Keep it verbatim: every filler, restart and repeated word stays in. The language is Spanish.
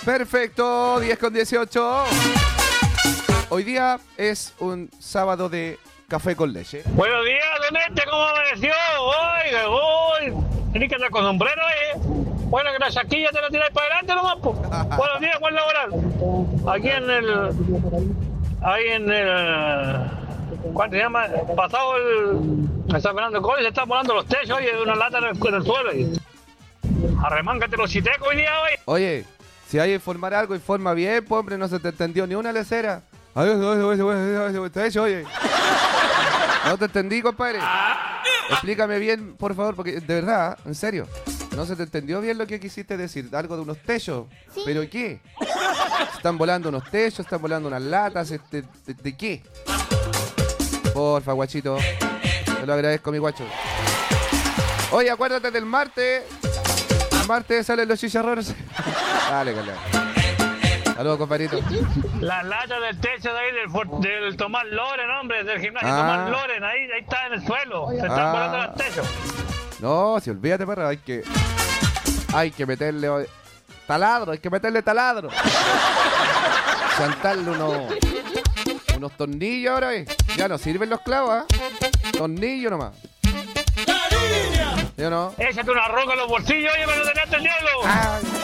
Perfecto, diez con dieciocho. Hoy día es un sábado de café con leche. Buenos días, don Este, ¿cómo amaneció? Oiga, hoy. Tenés que andar con sombrero, ¿eh? Bueno, que la saquilla te la tiráis para adelante nomás, po. Buenos días, Juan Laboral. Aquí en el... Ahí en el... ¿Cuánto se llama? Pasado el... San Fernando de Coles, se están volando los techos, oye, de una lata en el, en el suelo. Y... Arremángate los citecos hoy día, hoy. Oye, si hay que informar algo, informa bien, pues, hombre, no se te entendió ni una lecera. Oye, no te entendí, compadre. Explícame bien, por favor, porque de verdad, en serio, no se te entendió bien lo que quisiste decir. Algo de unos techos. Sí. ¿Pero qué? Están volando unos techos, están volando unas latas, este, de, ¿de qué? Porfa, guachito. Te lo agradezco, mi guacho. Oye, acuérdate del martes. El martes salen los chicharrones. Dale, dale. Saludos, compadrito. La lata del techo de ahí del, for- del Tomás Loren, hombre, del gimnasio Ah. Tomás Loren, ahí, ahí está en el suelo. Se están Ah. volando los techos. No, si olvídate, perra, hay que... Hay que meterle... Taladro, hay que meterle taladro. Chantarle unos... Unos tornillos ahora, ¿eh? Ya no sirven los clavos, ¿ah? ¿eh? Tornillos nomás. ¿Sí o no? Échate una roca en los bolsillos, oye, pero no tenés el diablo. Ay.